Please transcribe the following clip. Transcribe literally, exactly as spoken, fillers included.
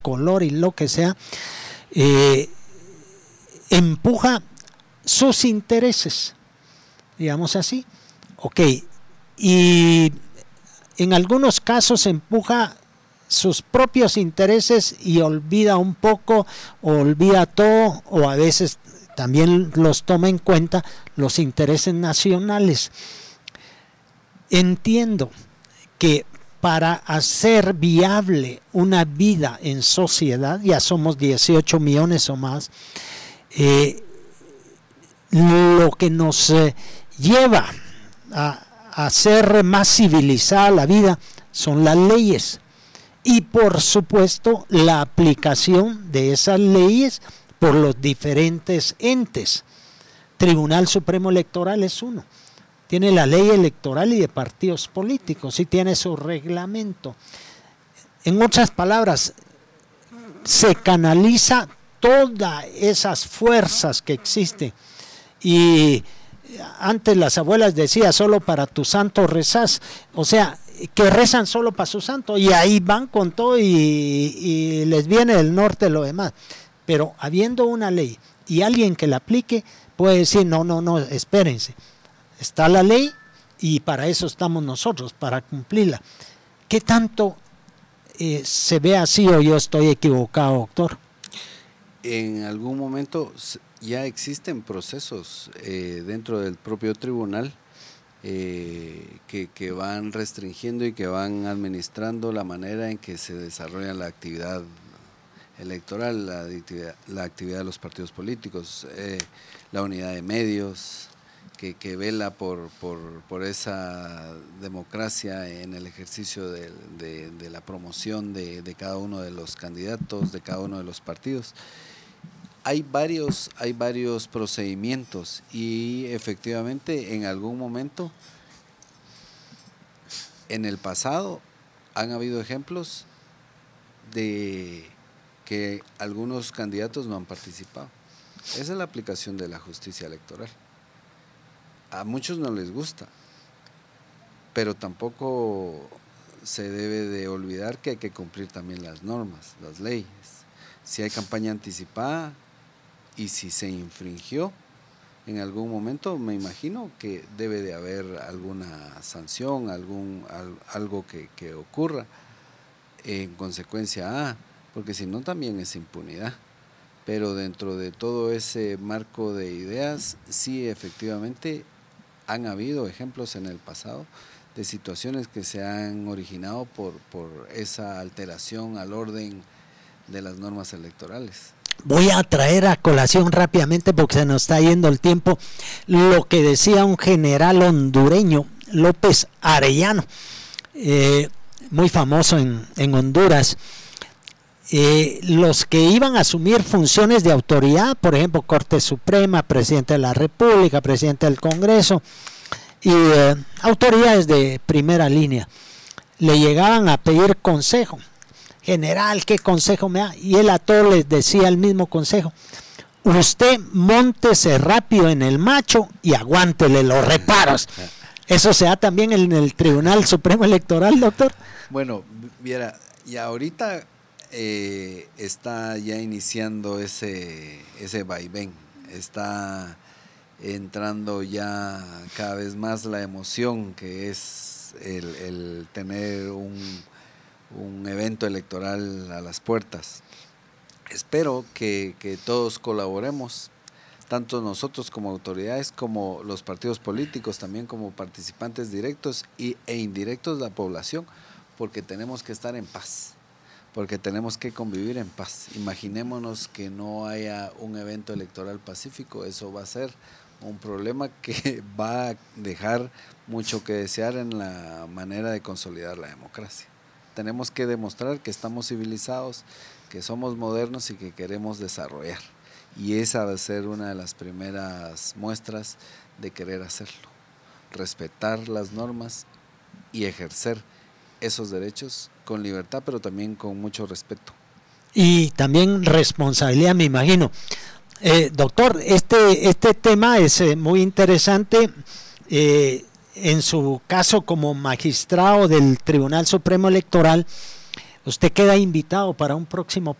color y lo que sea, eh, empuja sus intereses, digamos así, ok, y en algunos casos empuja sus propios intereses y olvida un poco, o olvida todo, o a veces también los toma en cuenta los intereses nacionales. Entiendo que para hacer viable una vida en sociedad, ya somos dieciocho millones o más, eh, lo que nos eh, lleva a, a hacer más civilizada la vida son las leyes y por supuesto la aplicación de esas leyes por los diferentes entes. Tribunal Supremo Electoral es uno, tiene la ley electoral y de partidos políticos y tiene su reglamento. En otras palabras, se canaliza todas esas fuerzas que existen. Y antes las abuelas decían, solo para tu santo rezás, o sea, que rezan solo para su santo, y ahí van con todo y, y les viene del norte lo demás. Pero habiendo una ley y alguien que la aplique, puede decir, no, no, no, espérense, está la ley y para eso estamos nosotros, para cumplirla. ¿Qué tanto eh, se ve así o yo estoy equivocado, doctor? En algún momento ya existen procesos eh, dentro del propio tribunal eh, que, que van restringiendo y que van administrando la manera en que se desarrolla la actividad electoral, la actividad, la actividad de los partidos políticos, eh, la unidad de medios, que, que vela por, por, por esa democracia en el ejercicio de, de, de la promoción de, de cada uno de los candidatos, de cada uno de los partidos. Hay varios, hay varios procedimientos y efectivamente en algún momento en el pasado han habido ejemplos de que algunos candidatos no han participado. Esa es la aplicación de la justicia electoral. A muchos no les gusta, pero tampoco se debe de olvidar que hay que cumplir también las normas, las leyes. Si hay campaña anticipada y si se infringió en algún momento, me imagino que debe de haber alguna sanción, algún al, algo que, que ocurra en consecuencia a, porque si no también es impunidad. Pero dentro de todo ese marco de ideas, sí efectivamente han habido ejemplos en el pasado de situaciones que se han originado por, por esa alteración al orden de las normas electorales. Voy a traer a colación rápidamente porque se nos está yendo el tiempo lo que decía un general hondureño, López Arellano, eh, muy famoso en, en Honduras. Eh, los que iban a asumir funciones de autoridad, por ejemplo, Corte Suprema, Presidente de la República, Presidente del Congreso y eh, autoridades de primera línea, le llegaban a pedir consejo. General, ¿qué consejo me da? Y él a todos les decía el mismo consejo: usted móntese rápido en el macho y aguántele los reparos. ¿Eso se da también en el Tribunal Supremo Electoral, doctor? Bueno, viera, y ahorita eh, está ya iniciando ese, ese vaivén, está entrando ya cada vez más la emoción que es el, el tener un un evento electoral a las puertas. Espero que, que todos colaboremos, tanto nosotros como autoridades, como los partidos políticos, también como participantes directos y, e indirectos de la población, porque tenemos que estar en paz, porque tenemos que convivir en paz. Imaginémonos que no haya un evento electoral pacífico, eso va a ser un problema que va a dejar mucho que desear en la manera de consolidar la democracia. Tenemos que demostrar que estamos civilizados, que somos modernos y que queremos desarrollar. Y esa va a ser una de las primeras muestras de querer hacerlo. Respetar las normas y ejercer esos derechos con libertad, pero también con mucho respeto. Y también responsabilidad, me imagino. Eh, doctor, este, este tema es eh, muy interesante. Eh, en su caso como magistrado del Tribunal Supremo Electoral, Usted queda invitado para un próximo